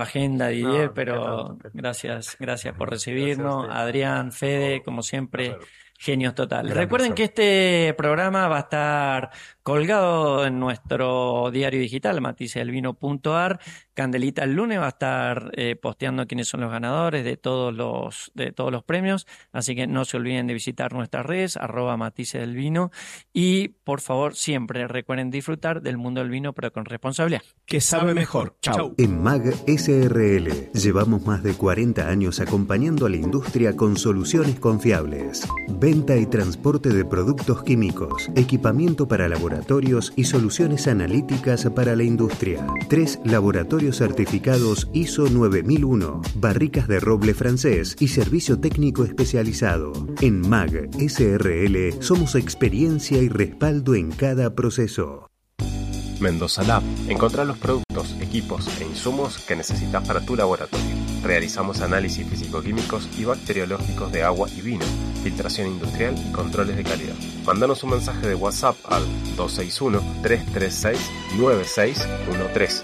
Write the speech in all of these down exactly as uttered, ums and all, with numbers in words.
agenda, Didier, No, pero encantado. gracias, gracias por Gracias a recibirnos. usted. Adrián, Fede, Oh, como un siempre, placer. genios total. Gran Recuerden que placer. este programa va a estar colgado en nuestro diario digital, maticedelvino punto ar. Candelita el lunes va a estar eh, posteando quiénes son los ganadores de todos los, de todos los premios, así que no se olviden de visitar nuestras redes, arroba maticedelvino, y por favor siempre recuerden disfrutar del mundo del vino, pero con responsabilidad. Que sabe mejor. Chau. En M A G S R L llevamos más de cuarenta años acompañando a la industria con soluciones confiables. Venta y transporte de productos químicos, equipamiento para laboratorios y soluciones analíticas para la industria. Tres laboratorios certificados I S O nueve mil uno, barricas de roble francés y servicio técnico especializado. En M A G S R L somos experiencia y respaldo en cada proceso. Mendoza Lab. Encontrar los productos, equipos e insumos que necesitas para tu laboratorio. Realizamos análisis físico-químicos y bacteriológicos de agua y vino, filtración industrial y controles de calidad. Mándanos un mensaje de WhatsApp al dos seis uno, tres tres seis, nueve seis uno tres.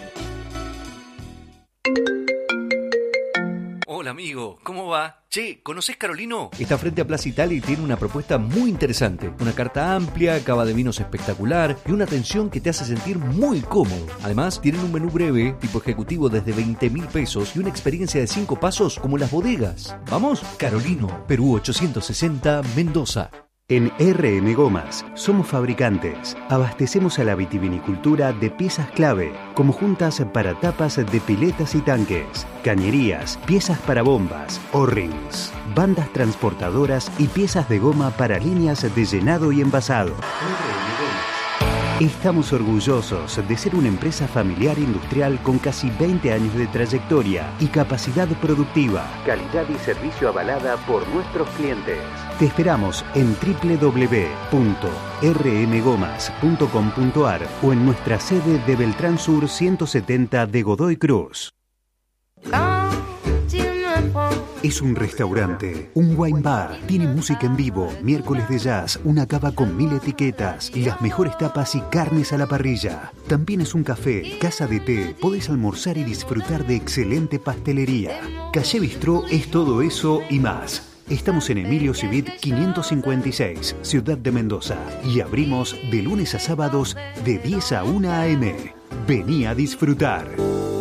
Hola amigo, ¿cómo va? Che, ¿conocés Carolino? Está frente a Plaza Italia y tiene una propuesta muy interesante. Una carta amplia, cava de vinos espectacular y una atención que te hace sentir muy cómodo. Además, tienen un menú breve, tipo ejecutivo desde veinte mil pesos y una experiencia de cinco pasos como las bodegas. ¿Vamos? Carolino, Perú ochocientos sesenta, Mendoza. En R M Gomas somos fabricantes. Abastecemos a la vitivinicultura de piezas clave, como juntas para tapas de piletas y tanques, cañerías, piezas para bombas, O-rings, bandas transportadoras y piezas de goma para líneas de llenado y envasado. Estamos orgullosos de ser una empresa familiar industrial con casi veinte años de trayectoria y capacidad productiva, calidad y servicio avalada por nuestros clientes. Te esperamos en doble u doble u doble u punto r m gomas punto com punto a r o en nuestra sede de Beltrán Sur ciento setenta de Godoy Cruz. Es un restaurante, un wine bar, tiene música en vivo, miércoles de jazz, una cava con mil etiquetas y las mejores tapas y carnes a la parrilla. También es un café, casa de té, podés almorzar y disfrutar de excelente pastelería. Calle Bistró es todo eso y más. Estamos en Emilio Civit quinientos cincuenta y seis, Ciudad de Mendoza, y abrimos de lunes a sábados de diez a una a eme. Vení a disfrutar.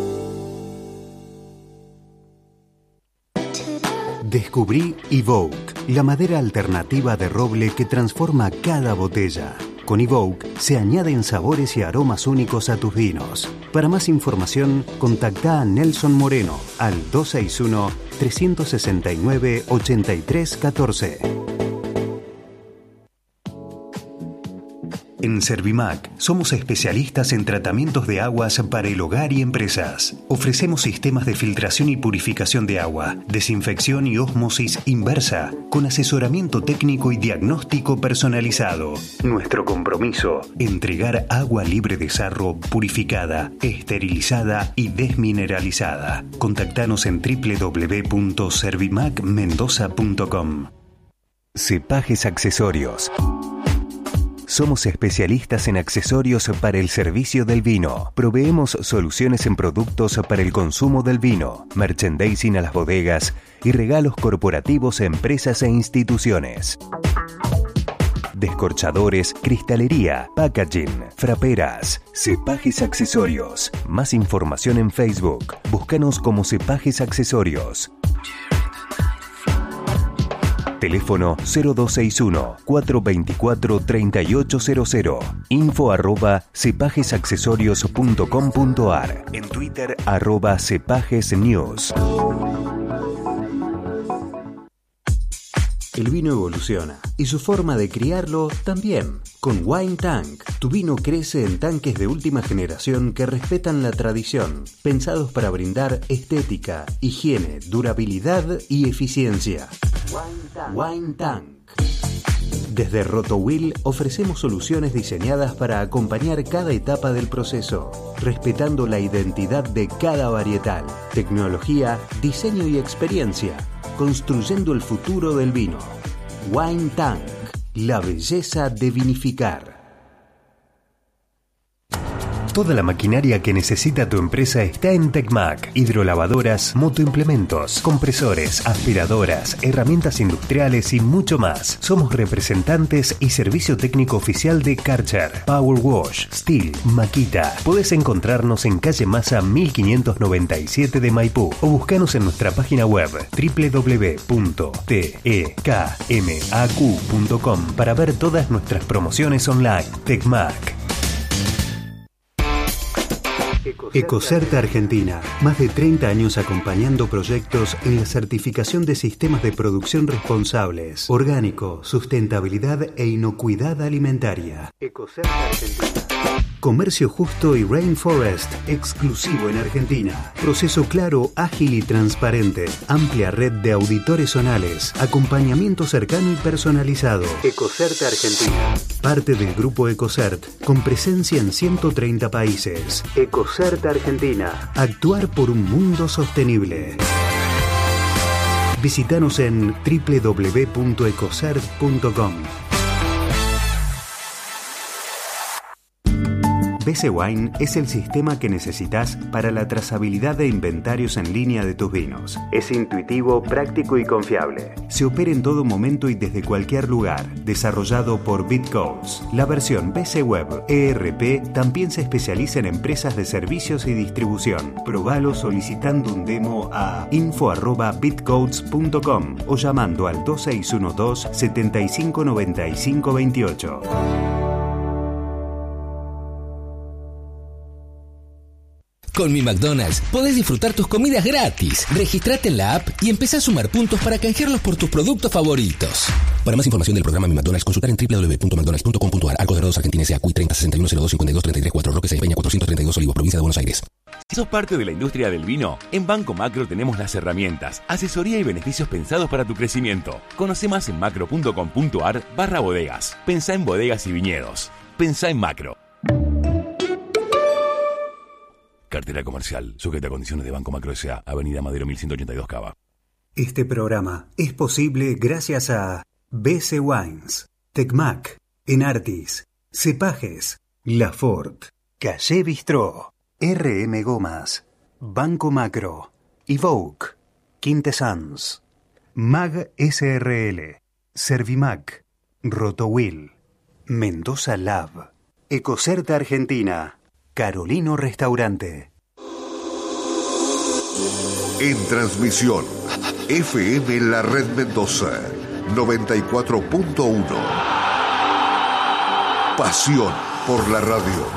Descubrí Evoke, la madera alternativa de roble que transforma cada botella. Con Evoke se añaden sabores y aromas únicos a tus vinos. Para más información, contacta a Nelson Moreno al dos seis uno, tres seis nueve, ocho tres uno cuatro. En Servimac somos especialistas en tratamientos de aguas para el hogar y empresas. Ofrecemos sistemas de filtración y purificación de agua, desinfección y ósmosis inversa, con asesoramiento técnico y diagnóstico personalizado. Nuestro compromiso, entregar agua libre de sarro, purificada, esterilizada y desmineralizada. Contactanos en doble u doble u doble u punto servimac mendoza punto com. Cepajes Accesorios. Somos especialistas en accesorios para el servicio del vino. Proveemos soluciones en productos para el consumo del vino, merchandising a las bodegas y regalos corporativos a empresas e instituciones. Descorchadores, cristalería, packaging, fraperas, Cepajes Accesorios. Más información en Facebook. Búscanos como Cepajes Accesorios. Teléfono cero dos seis uno, cuatro dos cuatro, tres ocho cero cero. Info arroba cepagesaccesorios punto com punto a r. En Twitter arroba cepagesnews. El vino evoluciona y su forma de criarlo también. Con Wine Tank, tu vino crece en tanques de última generación que respetan la tradición, pensados para brindar estética, higiene, durabilidad y eficiencia. Wine Tank. Wine Tank. Desde RotoWheel ofrecemos soluciones diseñadas para acompañar cada etapa del proceso, respetando la identidad de cada varietal, tecnología, diseño y experiencia, construyendo el futuro del vino. Wine Tank, la belleza de vinificar. Toda la maquinaria que necesita tu empresa está en Tecmac. Hidrolavadoras, motoimplementos, compresores, aspiradoras, herramientas industriales y mucho más. Somos representantes y servicio técnico oficial de Karcher, Power Wash, Steel, Makita. Podés encontrarnos en calle Massa mil quinientos noventa y siete de Maipú o buscanos en nuestra página web doble u doble u doble u punto tekmac punto com para ver todas nuestras promociones online. Tecmac. Ecocert Argentina, más de treinta años acompañando proyectos en la certificación de sistemas de producción responsables, orgánico, sustentabilidad e inocuidad alimentaria. Ecocert Argentina. Comercio justo y Rainforest, exclusivo en Argentina. Proceso claro, ágil y transparente. Amplia red de auditores zonales. Acompañamiento cercano y personalizado. Ecocert Argentina. Parte del grupo Ecocert, con presencia en ciento treinta países. Ecocert Argentina. Actuar por un mundo sostenible. Visítanos en doble u doble u doble u punto ecocert punto com. B C Wine es el sistema que necesitas para la trazabilidad de inventarios en línea de tus vinos. Es intuitivo, práctico y confiable. Se opera en todo momento y desde cualquier lugar. Desarrollado por Bitcodes. La versión B C Web E R P también se especializa en empresas de servicios y distribución. Probalo solicitando un demo a info arroba bitcodes punto com o llamando al dos seis uno dos, siete cinco nueve cinco dos ocho. Con mi McDonald's podés disfrutar tus comidas gratis. Registrate en la app y empezá a sumar puntos para canjearlos por tus productos favoritos. Para más información del programa Mi McDonald's, consultar en doble u doble u doble u punto mcdonalds punto com punto a r. Arcos Dorados Argentina S A Q treinta sesenta y uno cero dos cincuenta y dos treinta y tres cuatro, Roque Peña cuatrocientos treinta y dos Olivos, provincia de Buenos Aires. Si sos parte de la industria del vino, en Banco Macro tenemos las herramientas, asesoría y beneficios pensados para tu crecimiento. Conoce más en macro punto com punto a r barra bodegas. Pensá en bodegas y viñedos. Pensá en Macro. Cartera comercial, sujeta a condiciones de Banco Macro S A, Avenida Madero mil ciento ochenta y dos Cava. Este programa es posible gracias a B C Wines, Tecmac, Enartis, Cepages, Lafort, Calle Bistró, R M Gomas, Banco Macro, Evoque, Quintessence, Mag S R L, Servimac, Rotowil, Mendoza Lab, Ecocert Argentina, Carolino Restaurante. En transmisión, F M La Red Mendoza, noventa y cuatro punto uno. Pasión por la radio.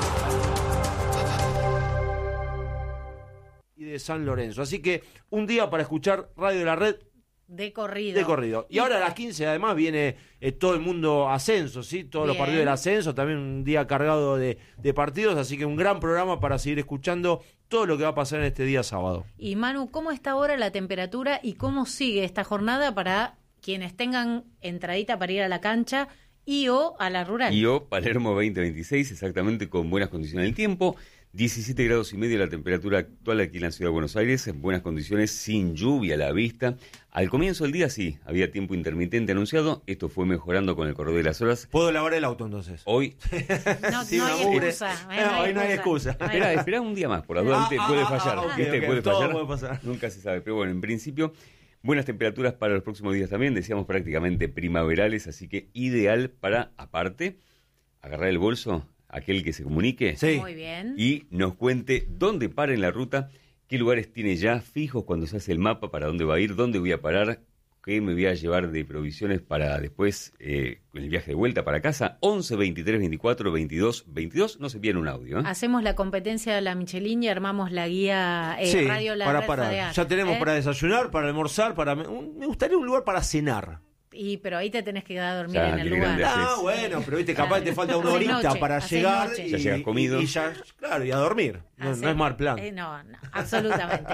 Y de San Lorenzo. Así que un día para escuchar Radio de la Red de corrido. De corrido. Y ahora a las quince además viene eh, todo el mundo ascenso, ¿sí? Todos Bien. Los partidos del ascenso, también un día cargado de, de partidos, así que un gran programa para seguir escuchando todo lo que va a pasar en este día sábado. Y Manu, ¿cómo está ahora la temperatura y cómo sigue esta jornada para quienes tengan entradita para ir a la cancha y o a la rural? Y o Palermo veinte veintiséis, exactamente con buenas condiciones del tiempo. diecisiete grados y medio la temperatura actual aquí en la ciudad de Buenos Aires, en buenas condiciones, sin lluvia a la vista. Al comienzo del día sí, había tiempo intermitente anunciado, esto fue mejorando con el correr de las horas. ¿Puedo lavar el auto entonces? Hoy... no, sí, no, hay excusa, no, no, hoy no hay excusa. No espera, espera un día más, por la duda, ah, puede fallar. Ah, okay, okay, puede todo fallar. puede pasar. Nunca se sabe, pero bueno, en principio... Buenas temperaturas para los próximos días también, decíamos prácticamente primaverales, así que ideal para, aparte, agarrar el bolso, aquel que se comunique. Sí. Muy bien. Y nos cuente dónde para en la ruta, qué lugares tiene ya fijos cuando se hace el mapa, para dónde va a ir, dónde voy a parar, qué me voy a llevar de provisiones para después, eh, el viaje de vuelta para casa. once, veintitrés, veinticuatro, veintidós, veintidós, no se envíen un audio. ¿eh? Hacemos la competencia de la Michelin y armamos la guía eh, sí, Radio La para Red parar. Fadear, Ya tenemos ¿eh? para desayunar, para almorzar, para un, me gustaría un lugar para cenar. Y pero ahí te tenés que quedar a dormir Ya, en el qué lugar. grande. Ah, bueno, pero viste, capaz te falta una Hace horita noche, para hace llegar noche. y, Ya llegas comido. y, y ya, claro, y a dormir. No, Hace- no es mal plan. eh, no, no, absolutamente.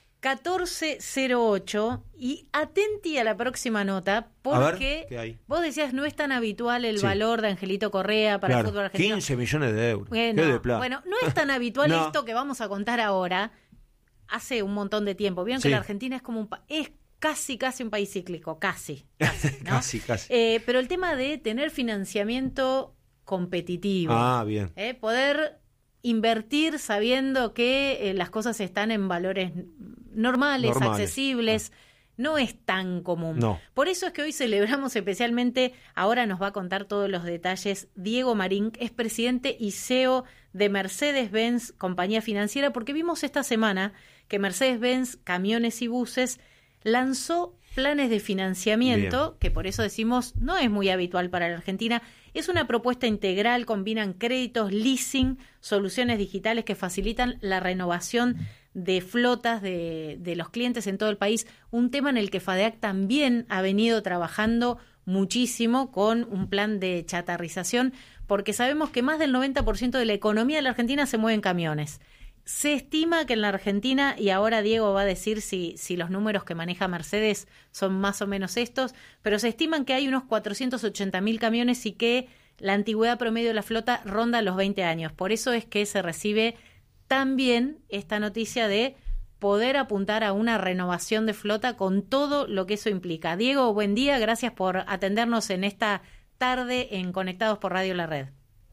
catorce cero ocho y atenti a la próxima nota A ver, porque ¿qué hay? vos decías no es tan habitual el Sí. valor de Angelito Correa para Claro, el fútbol argentino. quince millones de euros. Bueno, Qué de plata. bueno, no es tan habitual No. esto que vamos a contar ahora. Hace un montón de tiempo. Vieron que Sí. la Argentina es como un pa- es casi casi un país cíclico, casi, casi, ¿no? Casi, casi. Eh, pero el tema de tener financiamiento competitivo, Ah, bien. eh, poder invertir sabiendo que eh, las cosas están en valores normales, Normales. accesibles, no es tan común. No. Por eso es que hoy celebramos especialmente, ahora nos va a contar todos los detalles, Diego Marín, es presidente y C E O de Mercedes-Benz, compañía financiera, porque vimos esta semana que Mercedes-Benz Camiones y Buses lanzó planes de financiamiento, Bien. que por eso decimos no es muy habitual para la Argentina. Es una propuesta integral, combinan créditos, leasing, soluciones digitales que facilitan la renovación de flotas de, de los clientes en todo el país, un tema en el que FADEAC también ha venido trabajando muchísimo con un plan de chatarrización, porque sabemos que más del noventa por ciento de la economía de la Argentina se mueve en camiones. Se estima que en la Argentina, y ahora Diego va a decir si, si los números que maneja Mercedes son más o menos estos, pero se estiman que hay unos cuatrocientos ochenta mil camiones y que la antigüedad promedio de la flota ronda los veinte años. Por eso es que se recibe también esta noticia de poder apuntar a una renovación de flota con todo lo que eso implica. Diego, buen día, gracias por atendernos en esta tarde en Conectados por Radio La Red.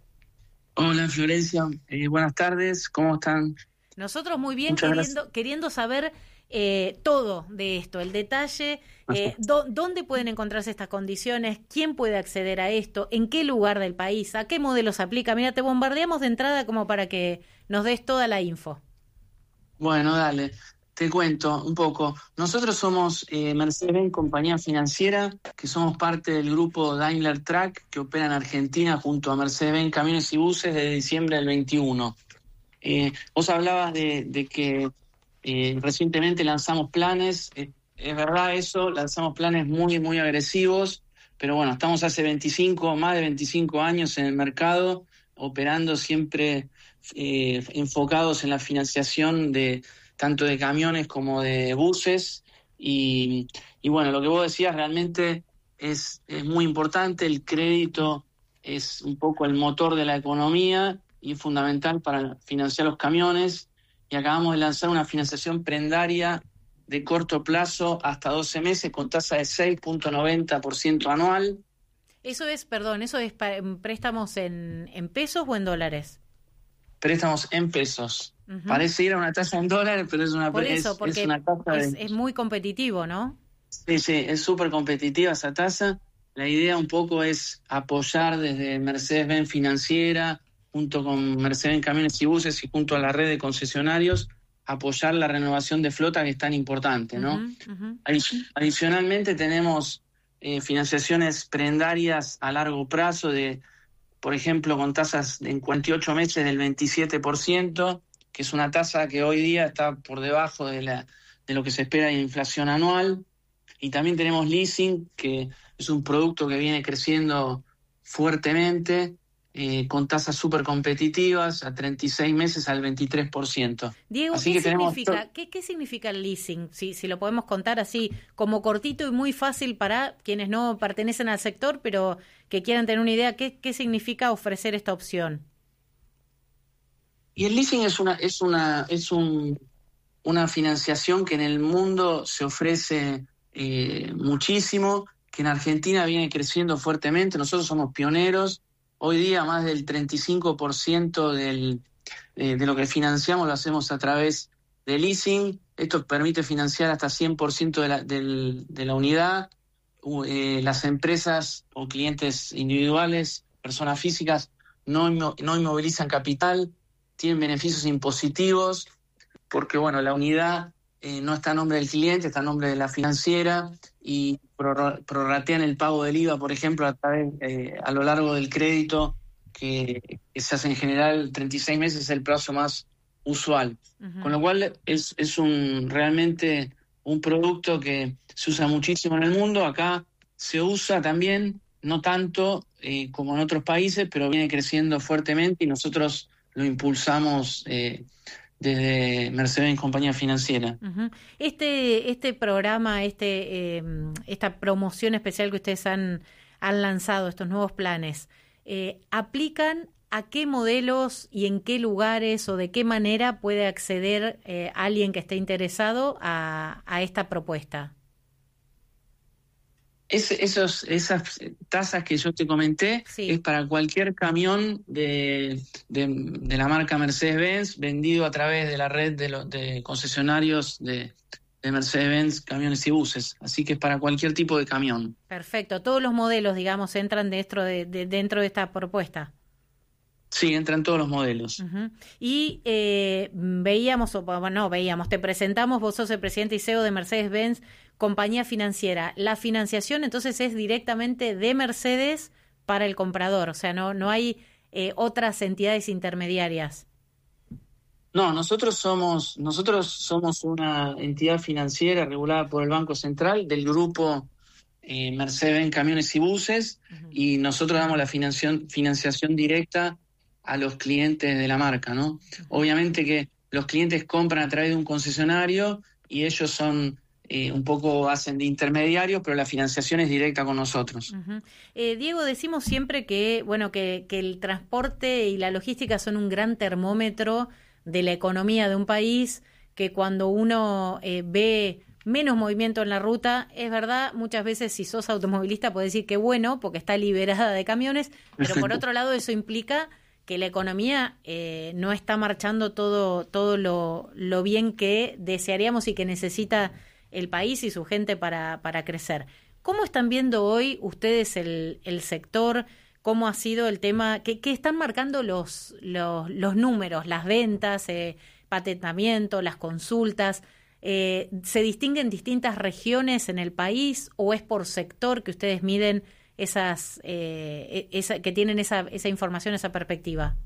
Hola Florencia, eh, buenas tardes, ¿cómo están? Nosotros muy bien, queriendo, queriendo saber eh, todo de esto, el detalle, eh, do, dónde pueden encontrarse estas condiciones, quién puede acceder a esto, en qué lugar del país, a qué modelo se aplica. Mira, te bombardeamos de entrada como para que nos des toda la info. Bueno, dale, te cuento un poco. Nosotros somos eh, Mercedes-Benz Compañía Financiera, que somos parte del grupo Daimler Truck, que opera en Argentina junto a Mercedes-Benz Camiones y Buses desde diciembre del veintiuno. Eh, vos hablabas de, de que eh, recientemente lanzamos planes, eh, es verdad eso, lanzamos planes muy, muy agresivos, pero bueno, estamos hace veinticinco, más de veinticinco años en el mercado, operando siempre eh, enfocados en la financiación de tanto de camiones como de buses, y, y bueno, lo que vos decías realmente es, es muy importante. El crédito es un poco el motor de la economía y fundamental para financiar los camiones, y acabamos de lanzar una financiación prendaria de corto plazo hasta doce meses con tasa de seis punto noventa por ciento anual. Eso es, perdón, ¿eso es para, préstamos en, en pesos o en dólares? Préstamos en pesos. Uh-huh. Parece ir a una tasa en dólares, pero es una, Por eso, es, porque es una tasa es, de... es muy competitivo, ¿no? Sí, sí, es súper competitiva esa tasa. La idea un poco es apoyar desde Mercedes-Benz Financiera, junto con Mercedes-Benz Camiones y Buses y junto a la red de concesionarios, apoyar la renovación de flota, que es tan importante, ¿no? Uh-huh, uh-huh. Adi- adicionalmente tenemos eh, financiaciones prendarias a largo plazo de, por ejemplo, con tasas en cuarenta y ocho meses del veintisiete por ciento, que es una tasa que hoy día está por debajo de, la, de lo que se espera de inflación anual. Y también tenemos leasing, que es un producto que viene creciendo fuertemente, eh, con tasas súper competitivas, a treinta y seis meses al veintitrés por ciento. Diego, así ¿qué, que significa, tenemos... ¿qué, ¿qué significa el leasing? Si, si lo podemos contar así, como cortito y muy fácil para quienes no pertenecen al sector, pero que quieran tener una idea, ¿qué, qué significa ofrecer esta opción? Y el leasing es una es una es un, una financiación que en el mundo se ofrece eh, muchísimo, que en Argentina viene creciendo fuertemente. Nosotros somos pioneros. Hoy día más del treinta y cinco por ciento del, eh, de lo que financiamos lo hacemos a través de leasing. Esto permite financiar hasta cien por ciento de la, del, de la unidad. Uh, eh, las empresas o clientes individuales, personas físicas, no, no inmovilizan capital, tienen beneficios impositivos, porque bueno, la unidad eh, no está a nombre del cliente, está a nombre de la financiera, y prorratean el pago del I V A, por ejemplo, a, través, eh, a lo largo del crédito, que, que se hace en general treinta y seis meses, es el plazo más usual. Uh-huh. Con lo cual es, es un realmente un producto que se usa muchísimo en el mundo. Acá se usa también, no tanto eh, como en otros países, pero viene creciendo fuertemente, y nosotros lo impulsamos eh, desde Mercedes-Benz Compañía Financiera. Uh-huh. Este este programa, este eh, esta promoción especial que ustedes han, han lanzado, estos nuevos planes, eh, ¿aplican a qué modelos y en qué lugares o de qué manera puede acceder eh, alguien que esté interesado a, a esta propuesta? Es, esos, esas tasas que yo te comenté sí. es para cualquier camión de, de, de la marca Mercedes-Benz vendido a través de la red de, lo, de concesionarios de, de Mercedes-Benz, camiones y buses. Así que es para cualquier tipo de camión. Perfecto. Todos los modelos, digamos, entran dentro de, de, dentro de esta propuesta. Sí, entran todos los modelos. Uh-huh. Y eh, veíamos, o bueno, no veíamos, te presentamos, vos sos el presidente y C E O de Mercedes-Benz, compañía financiera. La financiación entonces es directamente de Mercedes para el comprador, o sea, no, no hay eh, otras entidades intermediarias. No, nosotros somos, nosotros somos una entidad financiera regulada por el Banco Central del grupo eh, Mercedes-Benz Camiones y Buses, uh-huh. y nosotros damos la financiación, financiación directa a los clientes de la marca, ¿no? Obviamente que los clientes compran a través de un concesionario y ellos son eh, un poco hacen de intermediarios, pero la financiación es directa con nosotros. Uh-huh. Eh, Diego, decimos siempre que bueno que, que el transporte y la logística son un gran termómetro de la economía de un país, que cuando uno eh, ve menos movimiento en la ruta, es verdad, muchas veces si sos automovilista podés decir que bueno, porque está liberada de camiones, pero por otro lado eso implica que la economía eh, no está marchando todo todo lo, lo bien que desearíamos y que necesita el país y su gente para, para crecer. ¿Cómo están viendo hoy ustedes el, el sector? ¿Cómo ha sido el tema? ¿Qué, qué están marcando los, los, los números, las ventas, eh, patentamiento, las consultas? Eh, ¿Se distinguen distintas regiones en el país o es por sector que ustedes miden esas eh, esa, que tienen esa, esa información, esa perspectiva?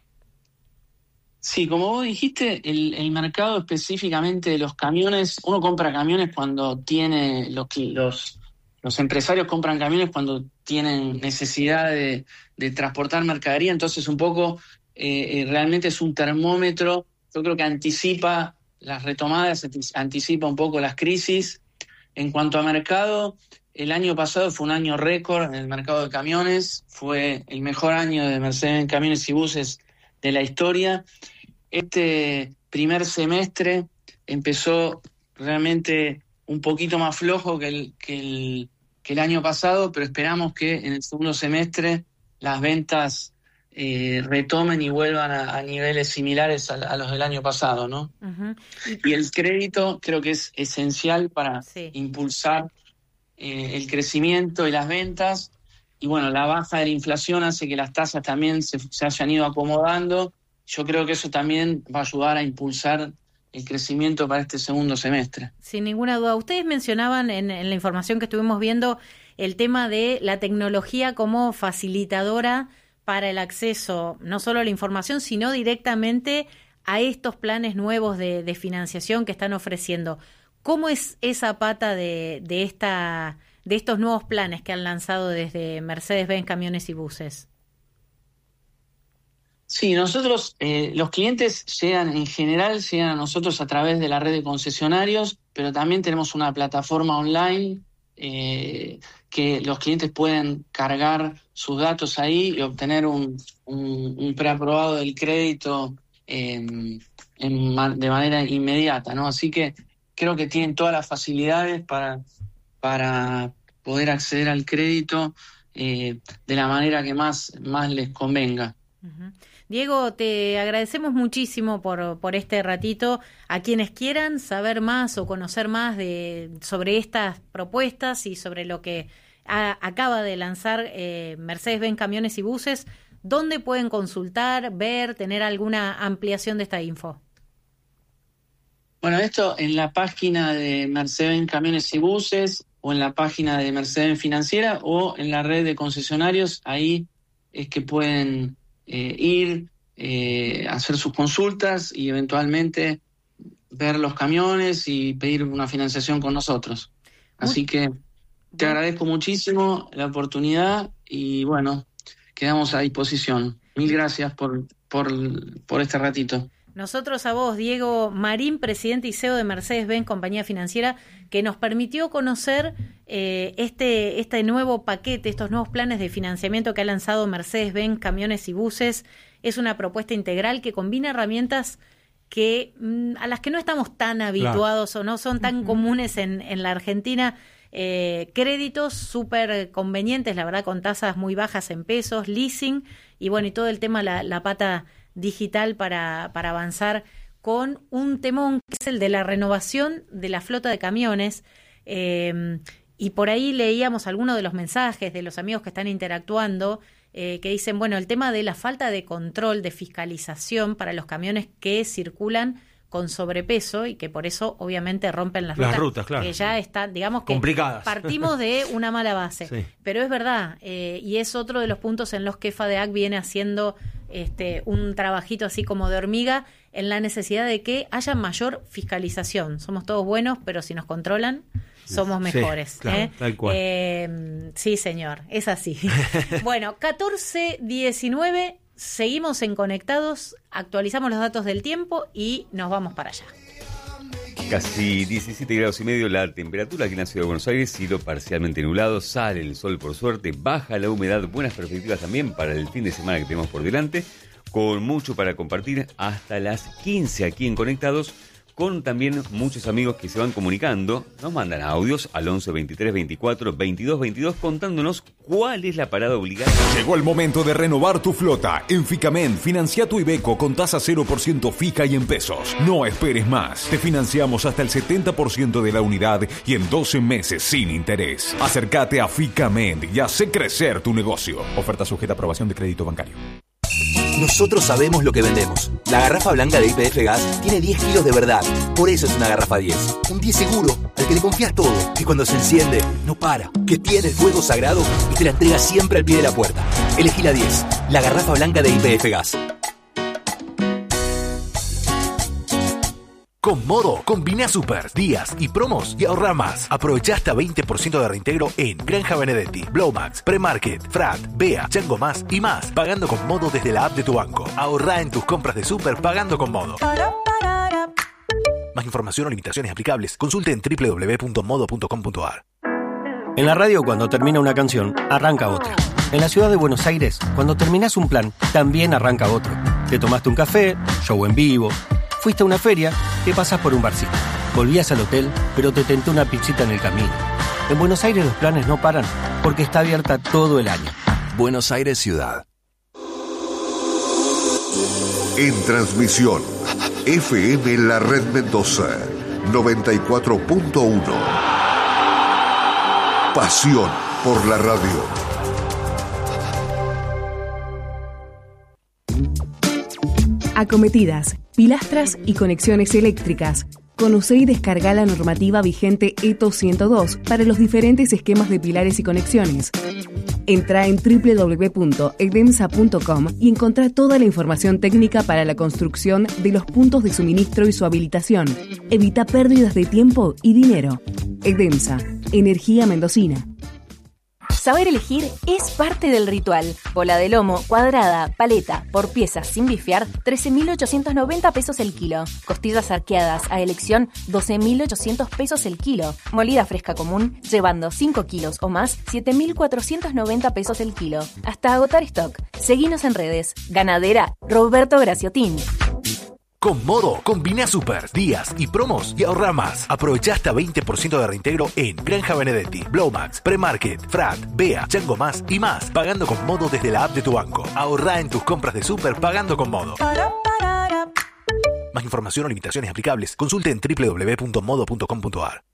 Sí, como vos dijiste, el, el mercado específicamente de los camiones, uno compra camiones cuando tiene, los, los, los empresarios compran camiones cuando tienen necesidad de, de transportar mercadería, entonces un poco eh, realmente es un termómetro, yo creo que anticipa las retomadas, anticipa un poco las crisis. En cuanto a mercado, el año pasado fue un año récord en el mercado de camiones, fue el mejor año de Mercedes Camiones y Buses de la historia. Este primer semestre empezó realmente un poquito más flojo que el, que el, que el año pasado, pero esperamos que en el segundo semestre las ventas eh, retomen y vuelvan a, a niveles similares a, a los del año pasado, ¿no? Uh-huh. Y el crédito creo que es esencial para sí. impulsar eh, el crecimiento y las ventas. Y bueno, la baja de la inflación hace que las tasas también se, se hayan ido acomodando. Yo creo que eso también va a ayudar a impulsar el crecimiento para este segundo semestre. Sin ninguna duda. Ustedes mencionaban en, en la información que estuvimos viendo el tema de la tecnología como facilitadora para el acceso no solo a la información, sino directamente a estos planes nuevos de, de financiación que están ofreciendo. ¿Cómo es esa pata de, de, esta, de estos nuevos planes que han lanzado desde Mercedes-Benz Camiones y Buses? Sí, nosotros, eh, los clientes llegan, en general, llegan a nosotros a través de la red de concesionarios, pero también tenemos una plataforma online eh, que los clientes pueden cargar sus datos ahí y obtener un, un, un preaprobado del crédito en, en, de manera inmediata, ¿no? Así que creo que tienen todas las facilidades para, para poder acceder al crédito eh, de la manera que más, más les convenga. Uh-huh. Diego, te agradecemos muchísimo por, por este ratito. A quienes quieran saber más o conocer más de sobre estas propuestas y sobre lo que a, acaba de lanzar eh, Mercedes-Benz Camiones y Buses, ¿dónde pueden consultar, ver, tener alguna ampliación de esta info? Bueno, esto en la página de Mercedes-Benz Camiones y Buses o en la página de Mercedes Financiera o en la red de concesionarios, ahí es que pueden Eh, ir, eh, hacer sus consultas y eventualmente ver los camiones y pedir una financiación con nosotros. Así que te agradezco muchísimo la oportunidad y bueno, quedamos a disposición. Mil gracias por, por, por este ratito. Nosotros a vos, Diego Marín, presidente y C E O de Mercedes-Benz Compañía Financiera, que nos permitió conocer eh, este, este nuevo paquete, estos nuevos planes de financiamiento que ha lanzado Mercedes-Benz Camiones y Buses. Es una propuesta integral que combina herramientas que a las que no estamos tan habituados, claro, o no son tan comunes en, en la Argentina. Eh, créditos súper convenientes, la verdad, con tasas muy bajas en pesos, leasing y bueno, y todo el tema, la, la pata digital para, para avanzar con un temón que es el de la renovación de la flota de camiones. Eh, y por ahí leíamos algunos de los mensajes de los amigos que están interactuando, eh, que dicen, bueno, el tema de la falta de control, de fiscalización para los camiones que circulan con sobrepeso y que por eso obviamente rompen las, las rutas, rutas, claro. que ya están, digamos que complicadas. Partimos de una mala base, sí. Pero es verdad, eh, y es otro de los puntos en los que FADEAC viene haciendo este, un trabajito así como de hormiga en la necesidad de que haya mayor fiscalización. Somos todos buenos, pero si nos controlan, somos mejores. Sí, claro, ¿eh? tal cual. Eh, sí, señor, es así. Bueno, catorce diecinueve, seguimos en Conectados, actualizamos los datos del tiempo y nos vamos para allá. Casi diecisiete grados y medio la temperatura aquí en la ciudad de Buenos Aires, cielo parcialmente nublado, sale el sol por suerte, baja la humedad, buenas perspectivas también para el fin de semana que tenemos por delante, con mucho para compartir hasta las quince aquí en Conectados, con también muchos amigos que se van comunicando, nos mandan audios al once veintitrés veinticuatro veintidós veintidós contándonos cuál es la parada obligada. Llegó el momento de renovar tu flota. En Ficamen, financia tu Iveco con tasa cero por ciento fija y en pesos. No esperes más. Te financiamos hasta el setenta por ciento de la unidad y en doce meses sin interés. Acércate a Ficamen y hace crecer tu negocio. Oferta sujeta a aprobación de crédito bancario. Nosotros sabemos lo que vendemos. La garrafa blanca de Y P F Gas tiene diez kilos de verdad. Por eso es una garrafa diez. Un diez seguro, al que le confías todo. Que cuando se enciende, no para. Que tiene el fuego sagrado y te la entrega siempre al pie de la puerta. Elegí la diez. La garrafa blanca de Y P F Gas. Con Modo, combina super, días y promos y ahorra más. Aprovecha hasta veinte por ciento de reintegro en Granja Benedetti, Blowmax, Premarket, Frat, Bea, Chango Más y más. Pagando con Modo desde la app de tu banco. Ahorra en tus compras de super pagando con Modo. Más información o limitaciones aplicables, consulte en doble u doble u doble u punto modo punto com punto a r. En la radio, cuando termina una canción, arranca otra. En la ciudad de Buenos Aires, cuando terminás un plan, también arranca otro. Te tomaste un café, show en vivo. Fuiste a una feria, te pasás por un barcito. Volvías al hotel, pero te tentó una pizzita en el camino. En Buenos Aires los planes no paran, porque está abierta todo el año. Buenos Aires Ciudad. En transmisión, F M La Red Mendoza, noventa y cuatro punto uno. Pasión por la radio. Acometidas, pilastras y conexiones eléctricas. Conocé y descarga la normativa vigente E T O ciento dos para los diferentes esquemas de pilares y conexiones. Entra en doble u doble u doble u punto edemsa punto com y encontrá toda la información técnica para la construcción de los puntos de suministro y su habilitación. Evita pérdidas de tiempo y dinero. Edemsa, energía mendocina. Saber elegir es parte del ritual. Bola de lomo, cuadrada, paleta, por piezas sin bifiar, trece mil ochocientos noventa pesos el kilo. Costillas arqueadas a elección, doce mil ochocientos pesos el kilo. Molida fresca común, llevando cinco kilos o más, siete mil cuatrocientos noventa pesos el kilo. Hasta agotar stock. Seguinos en redes. Ganadera Roberto Graciotín. Con Modo, combina super, días y promos y ahorra más. Aprovecha hasta veinte por ciento de reintegro en Granja Benedetti, Blowmax, Premarket, Frat, Bea, Chango Más y más. Pagando con Modo desde la app de tu banco. Ahorra en tus compras de super pagando con Modo. Más información o limitaciones aplicables, consulte en doble u doble u doble u punto modo punto com punto a r.